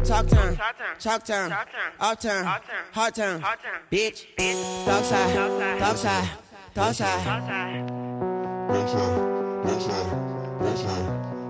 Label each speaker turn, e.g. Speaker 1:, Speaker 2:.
Speaker 1: Talk turn, chalk turn, off turn, hard turn, bitch, dog side, dog side, dog side.
Speaker 2: Dog side, dog side, dog side.